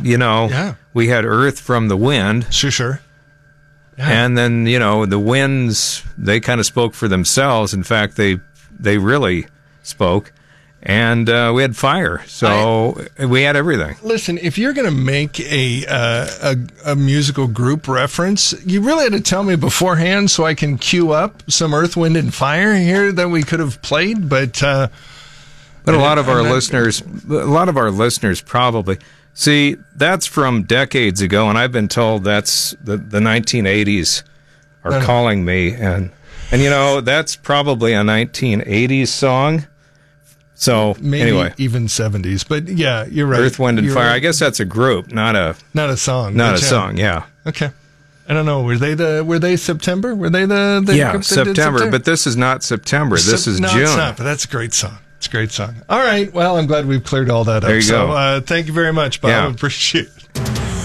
we had Earth from the Wind. Sure. Yeah. And then, the winds, they kind of spoke for themselves. In fact, they really spoke. And we had fire. So we had everything. Listen, if you're going to make a musical group reference, you really had to tell me beforehand so I can cue up some Earth, Wind, and Fire here that we could have played. But a lot of our listeners probably... See, that's from decades ago, and I've been told that's the 1980s are calling me. And that's probably a 1980s song. So, maybe anyway. Even 70s. But, yeah, you're right. Earth, Wind, and Fire. Right. I guess that's a group, not a song. Not a song, yeah. Okay. I don't know. Were they September? Were they the group September, but this is not September. This is June. It's not, but that's a great song. It's a great song. All right. Well, I'm glad we've cleared all that up. There you go. Thank you very much, Bob. Yeah. Appreciate it.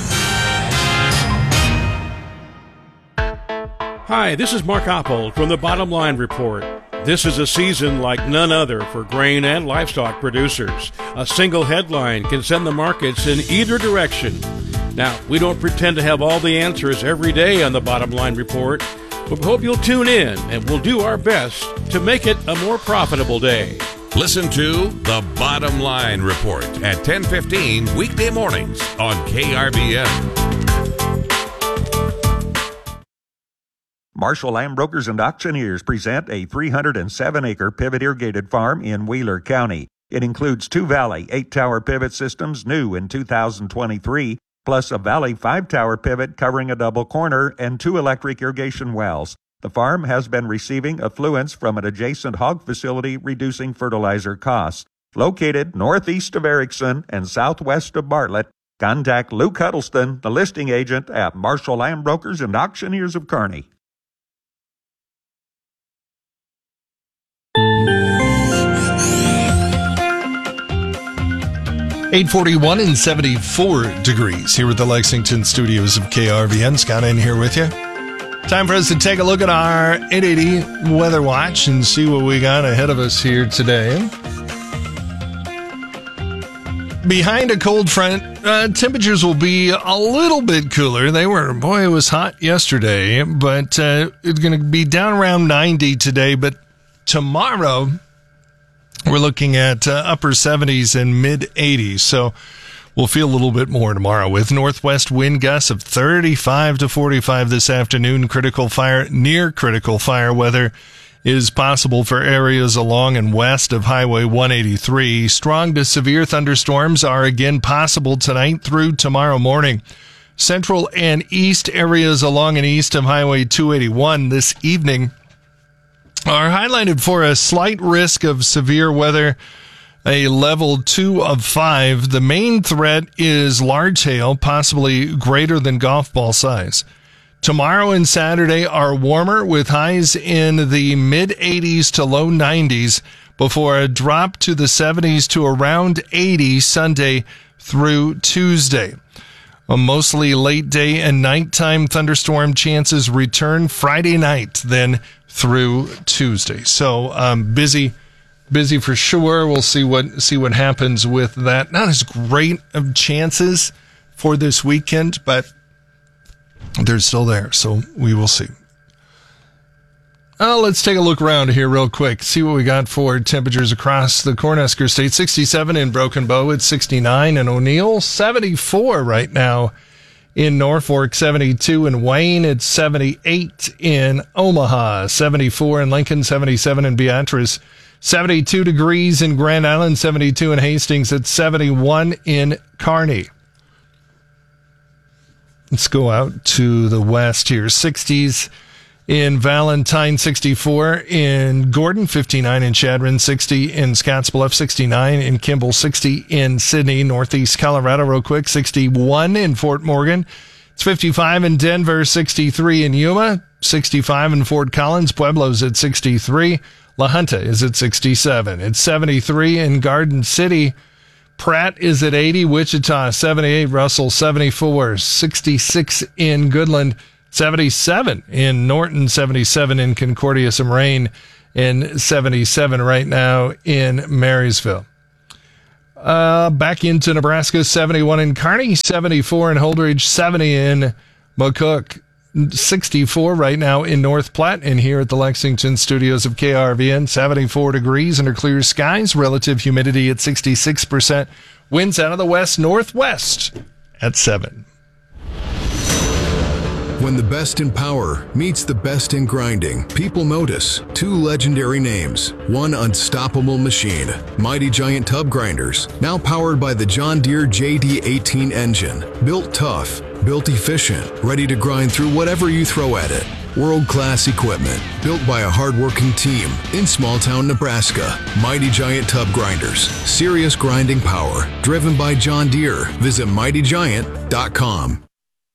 Hi, this is Mark Oppold from the Bottom Line Report. This is a season like none other for grain and livestock producers. A single headline can send the markets in either direction. Now, we don't pretend to have all the answers every day on the Bottom Line Report, but we hope you'll tune in and we'll do our best to make it a more profitable day. Listen to The Bottom Line Report at 10:15 weekday mornings on KRBN. Marshall Land Brokers and Auctioneers present a 307-acre pivot irrigated farm in Wheeler County. It includes 2 Valley 8-tower pivot systems new in 2023, plus a Valley 5-tower pivot covering a double corner and 2 electric irrigation wells. The farm has been receiving affluents from an adjacent hog facility, reducing fertilizer costs. Located northeast of Erickson and southwest of Bartlett, contact Luke Huddleston, the listing agent at Marshall Land Brokers and Auctioneers of Kearney. .841 and 74 degrees here at the Lexington studios of KRVN. Scott in here with you. Time for us to take a look at our 880 Weather Watch and see what we got ahead of us here today. Behind a cold front, temperatures will be a little bit cooler. It was hot yesterday, but it's going to be down around 90 today. But tomorrow, we're looking at upper 70s and mid 80s. So we'll feel a little bit more tomorrow with northwest wind gusts of 35 to 45 this afternoon. Near critical fire weather is possible for areas along and west of Highway 183. Strong to severe thunderstorms are again possible tonight through tomorrow morning. Central and east areas along and east of Highway 281 this evening are highlighted for a slight risk of severe weather, a level 2 of 5. The main threat is large hail, possibly greater than golf ball size. Tomorrow and Saturday are warmer with highs in the mid-80s to low 90s before a drop to the 70s to around 80 Sunday through Tuesday. A mostly late day and nighttime thunderstorm chances return Friday night, then through Tuesday. So busy for sure. We'll see what happens with that. Not as great of chances for this weekend, but they're still there, so we will see. Let's take a look around here real quick, see what we got for temperatures across the Cornhusker State. 67 in Broken Bow, it's 69 in O'Neill, 74 right now in Norfolk, 72 in Wayne, it's 78 in Omaha, 74 in Lincoln, 77 in Beatrice, 72 degrees in Grand Island, 72 in Hastings, it's 71 in Kearney. Let's go out to the west here. 60s in Valentine, 64 in Gordon, 59 in Chadron, 60 in Scottsbluff, 69 in Kimball, 60 in Sydney, northeast Colorado real quick, 61 in Fort Morgan. It's 55 in Denver, 63 in Yuma, 65 in Fort Collins. Pueblo's at 63. La Junta is at 67. It's 73 in Garden City. Pratt is at 80, Wichita 78, Russell 74, 66 in Goodland, 77 in Norton, 77 in Concordia, some rain, and 77 right now in Marysville. Back into Nebraska, 71 in Kearney, 74 in Holdridge, 70 in McCook, 64 right now in North Platte, and here at the Lexington studios of KRVN, 74 degrees under clear skies, relative humidity at 66%, winds out of the west-northwest at 7. When the best in power meets the best in grinding, people notice two legendary names, one unstoppable machine, Mighty Giant Tub Grinders, now powered by the John Deere JD18 engine, built tough, built efficient, ready to grind through whatever you throw at it. World-class equipment, built by a hard-working team in small-town Nebraska. Mighty Giant Tub Grinders, serious grinding power, driven by John Deere. Visit mightygiant.com.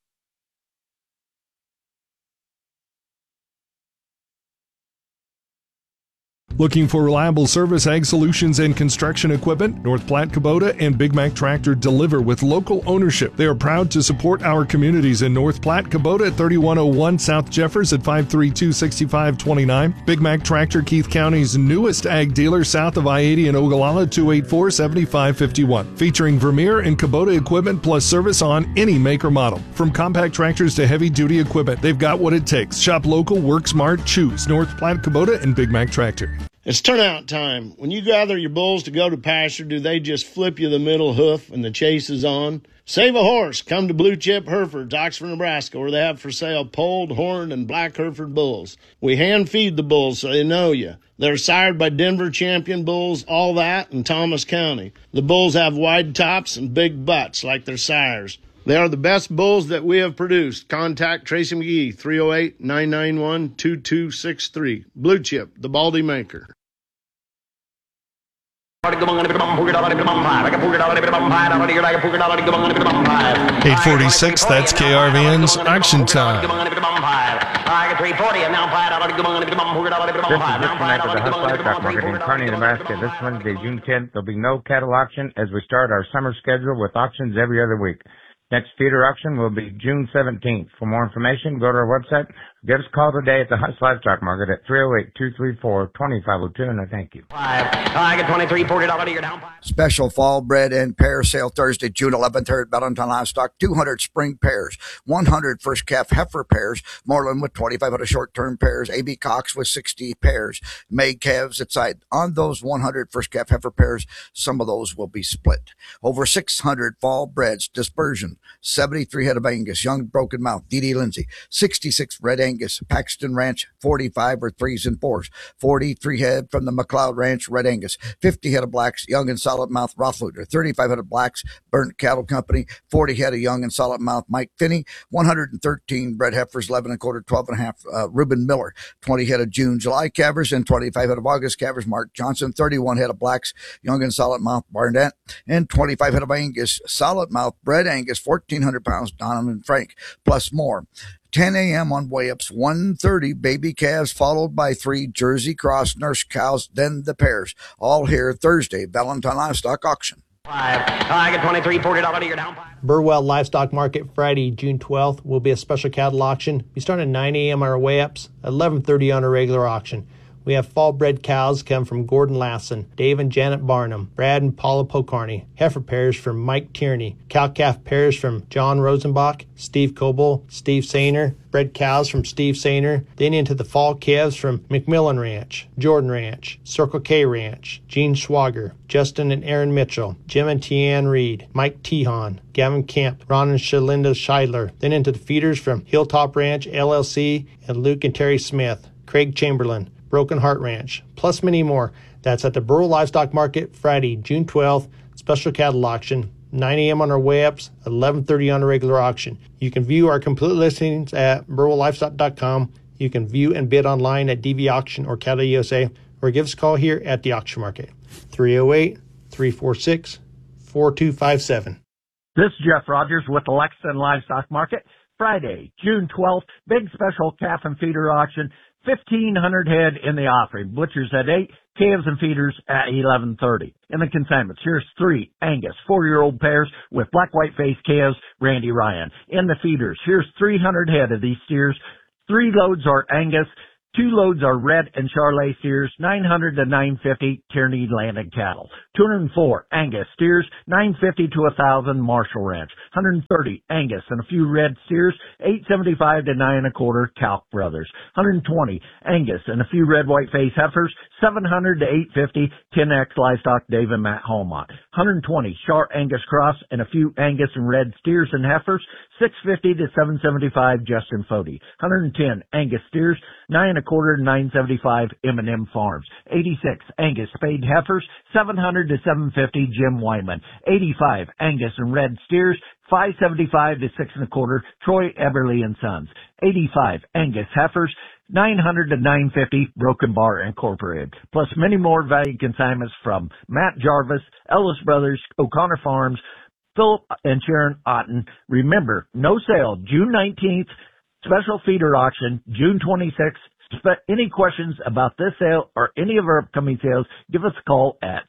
Looking for reliable service, ag solutions, and construction equipment? North Platte Kubota and Big Mac Tractor deliver with local ownership. They are proud to support our communities in North Platte. Kubota at 3101 South Jeffers at 532-6529. Big Mac Tractor, Keith County's newest ag dealer south of I-80 in Ogallala, 284-7551. Featuring Vermeer and Kubota equipment plus service on any make or model. From compact tractors to heavy-duty equipment, they've got what it takes. Shop local, work smart, choose North Platte Kubota and Big Mac Tractor. It's turnout time. When you gather your bulls to go to pasture, do they just flip you the middle hoof and the chase is on? Save a horse. Come to Blue Chip Herefords, Oxford, Nebraska, where they have for sale polled, horned, and black Hereford bulls. We hand feed the bulls so they know you. They're sired by Denver champion bulls, all that, in Thomas County. The bulls have wide tops and big butts like their sires. They are the best bulls that we have produced. Contact Tracy McGee, 308-991-2263. Blue Chip, the Baldy Maker. 846, that's KRVN's Auction Time. This is disconnect of the Husk Livestock Market in Kearney, Nebraska. This Wednesday, June 10th, there'll be no cattle auction as we start our summer schedule with auctions every other week. Next feeder auction will be June 17th. For more information, go to our website. Give us a call today at the Husk Livestock Market at 308-234-2502, and I thank you. I get $23, $40 you're down. Special fall bred and pair sale Thursday, June 11th here at Valentine Livestock. 200 spring pairs, 100 first calf heifer pairs, Moreland with 2,500 short-term pairs, A.B. Cox with 60 pairs, May calves at side. On those 100 first calf heifer pairs, some of those will be split. Over 600 fall breds, dispersion, 73 head of Angus, young broken mouth, D.D. Lindsay, 66 red Angus, Paxton Ranch, 45 or 3s and 4s, 43 head from the McLeod Ranch, red Angus, 50 head of blacks, young and solid mouth, Rothluder, 35 head of blacks, Burnt Cattle Company, 40 head of young and solid mouth, Mike Finney, 113 bred heifers, 11 and a quarter, 12 and a half, Reuben Miller, 20 head of June, July calvers, and 25 head of August calvers, Mark Johnson, 31 head of blacks, young and solid mouth, Barnett, and 25 head of Angus, solid mouth, bred Angus, 1,400 pounds, Donovan Frank, plus more. 10 a.m. on weigh-ups, 1:30 baby calves, followed by 3 Jersey Cross nurse cows, then the pairs. All here Thursday, Valentine Livestock Auction. I get $23, $40 you're down. Burwell Livestock Market Friday, June 12th will be a special cattle auction. We start at 9 a.m. on our weigh-ups, 11:30 on our regular auction. We have fall-bred cows come from Gordon Lassen, Dave and Janet Barnum, Brad and Paula Pocarney, heifer pairs from Mike Tierney, cow-calf pairs from John Rosenbach, Steve Coble, Steve Sainer, bred cows from Steve Sainer, then into the fall calves from McMillan Ranch, Jordan Ranch, Circle K Ranch, Gene Schwager, Justin and Aaron Mitchell, Jim and Tianne Reed, Mike Tehan, Gavin Kemp, Ron and Shalinda Scheidler, then into the feeders from Hilltop Ranch, LLC, and Luke and Terry Smith, Craig Chamberlain, Broken Heart Ranch, plus many more. That's at the Burwell Livestock Market Friday, June 12th, special cattle auction, 9 a.m. on our weigh-ups, 11:30 on a regular auction. You can view our complete listings at burwelllivestock.com. You can view and bid online at DV Auction or Cattle USA, or give us a call here at the auction market, 308-346-4257. This is Jeff Rogers with the Lexington Livestock Market. Friday, June 12th, big special calf and feeder auction. 1,500 head in the offering. Butchers at 8, calves and feeders at 11:30. In the consignments, here's 3 Angus 4-year-old pairs with black-white face calves, Randy Ryan. In the feeders, here's 300 head of these steers. 3 loads are Angus, 2 loads are red and Charolais steers, 900 to 950 Tierney landed cattle. 204 Angus steers, 950 to 1,000 Marshall Ranch. 130 Angus and a few red steers, 875 to 9 1/4 Calc Brothers. 120 Angus and a few red white-faced heifers, 700 to 850 10X Livestock Dave and Matt Hallmont. 120 Char Angus Cross and a few Angus and red steers and heifers, 650 to 775 Justin Fody. 110 Angus steers, 9 1/4 to 975 M&M Farms. 86 Angus spayed heifers, 700 to 750 Jim Wyman. 85 Angus and red steers, 575 to 6 1/4 Troy Eberly and Sons. 85 Angus heifers, 900 to 950 Broken Bar Incorporated, plus many more valued consignments from Matt Jarvis, Ellis Brothers, O'Connor Farms, Philip and Sharon Otten. Remember, no sale June 19th, special feeder auction June 26th. Any questions about this sale or any of our upcoming sales, give us a call at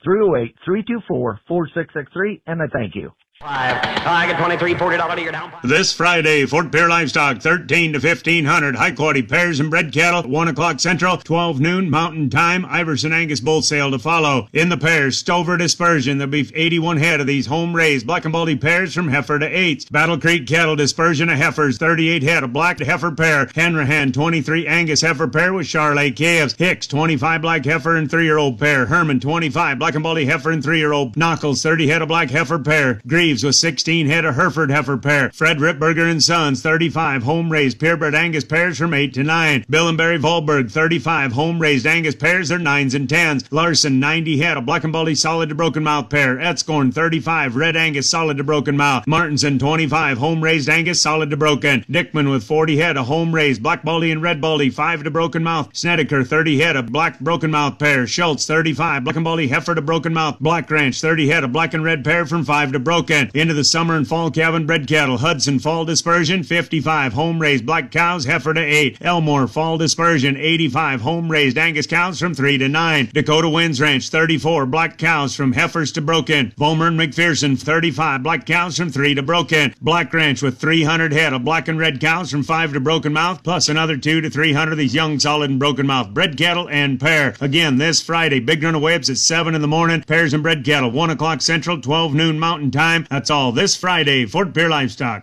308-324-4663, and I thank you. I get 23, $40 to your down. This Friday, Fort Pierre Livestock, 13 to 1,500. High quality pairs and bred cattle, 1 o'clock Central, 12 noon Mountain Time. Iverson Angus bull sale to follow. In the pairs, Stover Dispersion. There'll be 81 head of these home raised black and baldy pairs from heifer to eights. Battle Creek Cattle Dispersion of heifers, 38 head of black heifer pair. Hanrahan, 23 Angus heifer pair with Charolais calves. Hicks, 25 black heifer and 3-year-old pair. Herman, 25 black and baldy heifer and 3-year-old. Knuckles, 30 head of black heifer pair. Greaves with 16 head of Hereford heifer pair. Fred Ripberger and Sons, 35 home-raised purebred Angus pairs from 8 to 9. Bill and Barry Volberg, 35 home-raised Angus pairs, they're 9s and 10s. Larson, 90 head of black and baldy solid to broken mouth pair. Etzkorn, 35 red Angus solid to broken mouth. Martinson, 25 home-raised Angus solid to broken. Dickman with 40 head of home-raised black baldy and red baldy, 5 to broken mouth. Snedeker, 30 head of black broken mouth pair. Schultz, 35 black and baldy heifer to broken mouth. Black Ranch, 30 head of black and red pair from 5 to broken. Into the summer and fall calving bred cattle. Hudson fall dispersion, 55 home raised black cows, heifer to 8. Elmore fall dispersion, 85 home raised Angus cows from 3 to 9. Dakota Winds Ranch, 34 black cows from heifers to broken. Vollmer and McPherson, 35 black cows from 3 to broken. Black Ranch with 300 head of black and red cows from 5 to broken mouth, plus another 2 to 300 of these young solid and broken mouth bred cattle and pair. Again, this Friday, big run of whips at 7 in the morning. Pairs and bred cattle, 1 o'clock Central, 12 noon Mountain Time. That's all this Friday, Fort Pierre Livestock.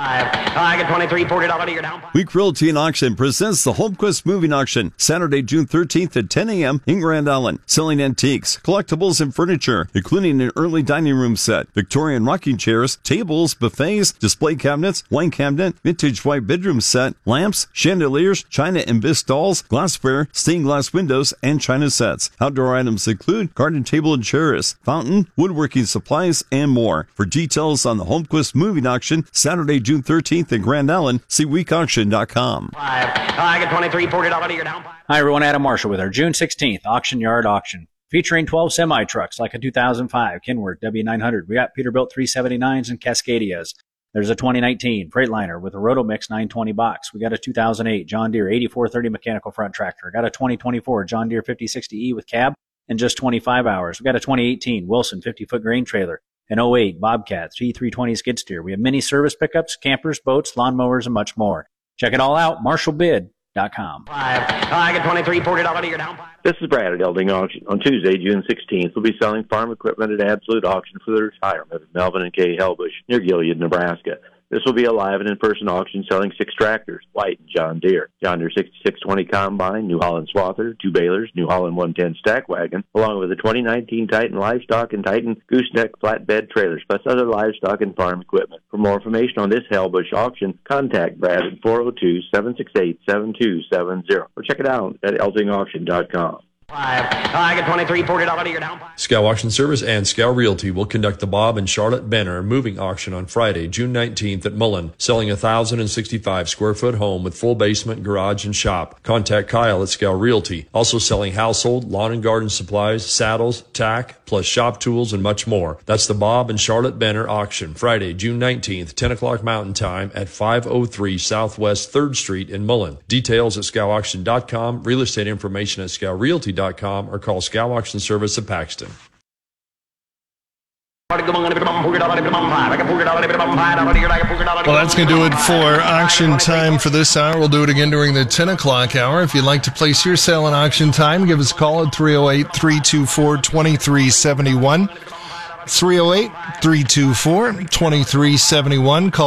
I get 23, $40 to your down. Week Realty and Auction presents the Holmquist Moving Auction, Saturday, June 13th at 10 a.m. in Grand Island. Selling antiques, collectibles, and furniture, including an early dining room set, Victorian rocking chairs, tables, buffets, display cabinets, wine cabinet, vintage white bedroom set, lamps, chandeliers, china and bisque dolls, glassware, stained glass windows, and china sets. Outdoor items include garden table and chairs, fountain, woodworking supplies, and more. For details on the Holmquist Moving Auction, Saturday, June 13th in Grand Island, see weekauction.com. I get 23, $40 to your down. Hi everyone, Adam Marshall with our June 16th Auction Yard Auction, featuring 12 semi-trucks like a 2005 Kenworth W900. We got Peterbilt 379s and Cascadias. There's a 2019 Freightliner with a Rotomix 920 box. We got a 2008 John Deere 8430 mechanical front tractor. Got a 2024 John Deere 5060E with cab in just 25 hours. We got a 2018 Wilson 50-foot grain trailer. An 08 Bobcat T320 skid steer. We have mini service pickups, campers, boats, lawnmowers, and much more. Check it all out, marshallbid.com. I get 23, $40 to your down. This is Brad at Elding Auction. On Tuesday, June 16th, we'll be selling farm equipment at absolute auction for the retirement of Melvin and Kay Helbush near Gilead, Nebraska. This will be a live and in-person auction selling 6 tractors, White and John Deere, John Deere 6620 Combine, New Holland Swather, 2 balers, New Holland 110 Stack Wagon, along with the 2019 Titan Livestock and Titan Gooseneck Flatbed Trailers, plus other livestock and farm equipment. For more information on this Helbush auction, contact Brad at 402-768-7270 or check it out at eltingauction.com. I get 23, $40 to your down. Scow Auction Service and Scow Realty will conduct the Bob and Charlotte Benner moving auction on Friday, June 19th at Mullen, selling a 1,065 square foot home with full basement, garage, and shop. Contact Kyle at Scow Realty. Also selling household, lawn and garden supplies, saddles, tack, plus shop tools, and much more. That's the Bob and Charlotte Benner auction, Friday, June 19th, 10 o'clock Mountain Time at 503 Southwest 3rd Street in Mullen. Details at scowauction.com, real estate information at scowrealty.com, or call Scow Auction Service of Paxton. Well, that's going to do it for auction time for this hour. We'll do it again during the 10 o'clock hour. If you'd like to place your sale in auction time, give us a call at 308-324-2371. 308-324-2371. Call